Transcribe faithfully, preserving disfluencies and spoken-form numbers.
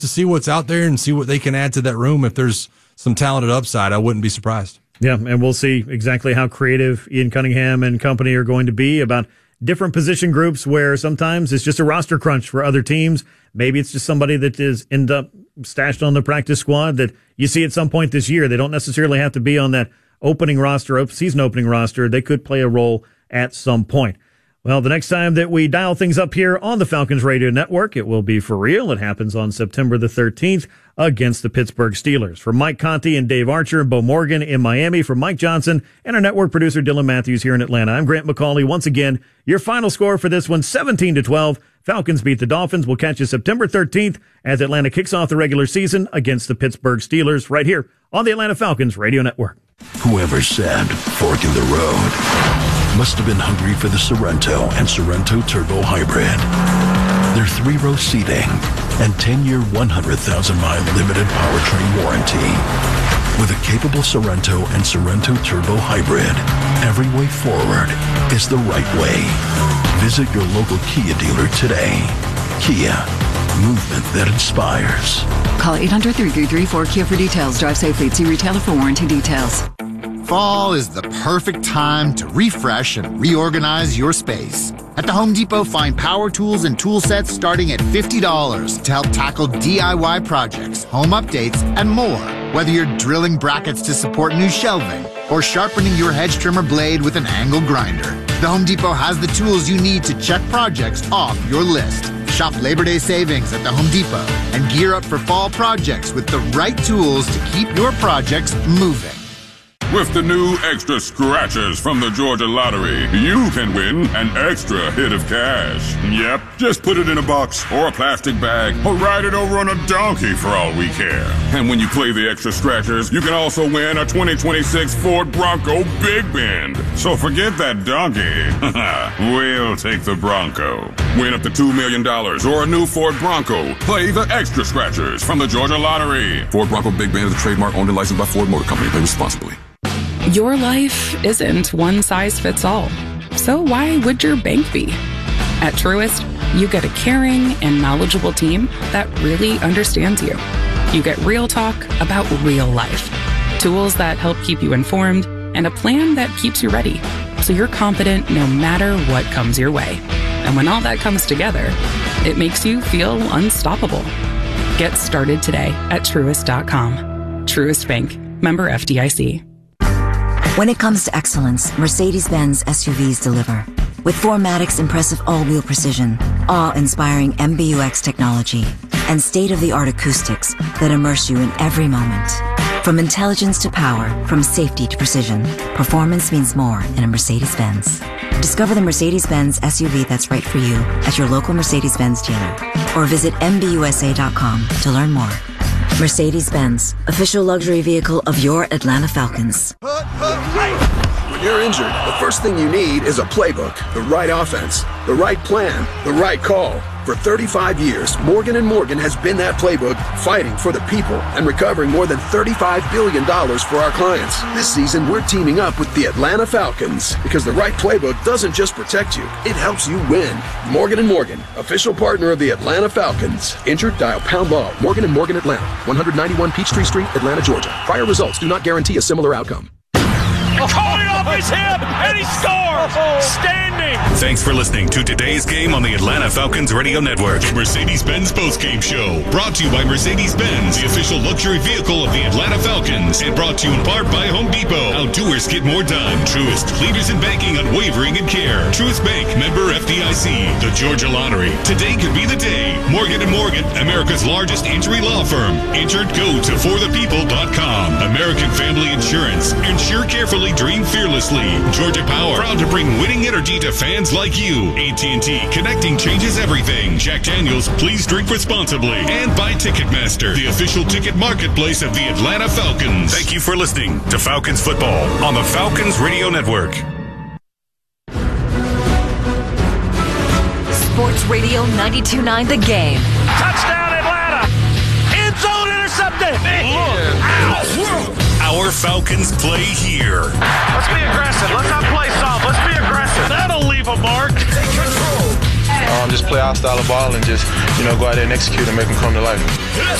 to see what's out there and see what they can add to that room. If there's some talented upside, I wouldn't be surprised. Yeah, and we'll see exactly how creative Ian Cunningham and company are going to be about different position groups where sometimes it's just a roster crunch for other teams. Maybe it's just somebody that is end up stashed on the practice squad that you see at some point this year. They don't necessarily have to be on that opening roster, season opening roster. They could play a role at some point. Well, the next time that we dial things up here on the Falcons Radio Network, it will be for real. It happens on September the thirteenth against the Pittsburgh Steelers. For Mike Conti and Dave Archer and Bo Morgan in Miami, for Mike Johnson and our network producer Dylan Matthews here in Atlanta, I'm Grant McCauley. Once again, your final score for this one, seventeen to twelve. Falcons beat the Dolphins. We'll catch you September thirteenth as Atlanta kicks off the regular season against the Pittsburgh Steelers right here on the Atlanta Falcons Radio Network. Whoever said fork in the road must have been hungry for the Sorrento and Sorrento Turbo Hybrid. Their three-row seating and ten-year, one hundred thousand mile limited powertrain warranty. With a capable Sorrento and Sorrento Turbo Hybrid, every way forward is the right way. Visit your local Kia dealer today. Kia, movement that inspires. Call eight hundred, three three three, four Kia for details. Drive safely. See retailer for warranty details. Fall is the perfect time to refresh and reorganize your space. At the Home Depot, find power tools and tool sets starting at fifty dollars to help tackle D I Y projects, home updates, and more. Whether you're drilling brackets to support new shelving or sharpening your hedge trimmer blade with an angle grinder, the Home Depot has the tools you need to check projects off your list. Shop Labor Day savings at the Home Depot and gear up for fall projects with the right tools to keep your projects moving. With the new extra scratchers from the Georgia Lottery, you can win an extra hit of cash. Yep, just put it in a box or a plastic bag or ride it over on a donkey for all we care. And when you play the extra scratchers, you can also win a twenty twenty-six Ford Bronco Big Bend. So forget that donkey. We'll take the Bronco. Win up to two million dollars or a new Ford Bronco. Play the extra scratchers from the Georgia Lottery. Ford Bronco Big Bend is a trademark owned and licensed by Ford Motor Company. Play responsibly. Your life isn't one size fits all. So why would your bank be? At Truist, you get a caring and knowledgeable team that really understands you. You get real talk about real life, tools that help keep you informed, and a plan that keeps you ready, so you're confident no matter what comes your way. And when all that comes together, it makes you feel unstoppable. Get started today at Truist dot com. Truist Bank, member F D I C. When it comes to excellence, Mercedes-Benz S U Vs deliver. With four Matic's impressive all-wheel precision, awe-inspiring M B U X technology, and state-of-the-art acoustics that immerse you in every moment. From intelligence to power, from safety to precision, performance means more in a Mercedes-Benz. Discover the Mercedes-Benz S U V that's right for you at your local Mercedes-Benz dealer, or visit M B U S A dot com to learn more. Mercedes-Benz, official luxury vehicle of your Atlanta Falcons. When you're injured, the first thing you need is a playbook, the right offense, the right plan, the right call. For thirty-five years, Morgan and Morgan has been that playbook, fighting for the people and recovering more than thirty-five billion dollars for our clients. This season, we're teaming up with the Atlanta Falcons because the right playbook doesn't just protect you, it helps you win. Morgan and Morgan, official partner of the Atlanta Falcons. Injured? Dial pound law. Morgan and Morgan Atlanta, one ninety-one Peachtree Street, Atlanta, Georgia. Prior results do not guarantee a similar outcome. Caught it off his hip, and he scores! Standing! Thanks for listening to today's game on the Atlanta Falcons Radio Network. Mercedes-Benz postgame show. Brought to you by Mercedes-Benz, the official luxury vehicle of the Atlanta Falcons. And brought to you in part by Home Depot. Outdoors get more done. Truist, leaders in banking, unwavering in care. Truist Bank, member F D I C. The Georgia Lottery. Today could be the day. Morgan and Morgan, America's largest injury law firm. Injured, go to for the people dot com. American Family Insurance. Insure carefully, dream fearlessly. Georgia Power, proud to bring winning energy to fans like you. A T and T, connecting changes everything. Jack Daniels, please drink responsibly. And by Ticketmaster, the official ticket marketplace of the Atlanta Falcons. Thank you for listening to Falcons Football on the Falcons Radio Network. Sports Radio ninety-two point nine The Game. Touchdown Atlanta! End zone intercepted! Look! Ow! Our Falcons play here. Let's be aggressive. Let's not play soft. Let's be aggressive. That'll leave a mark. Take control. um, just play our style of ball and just, you know, go out there and execute and make them come to life.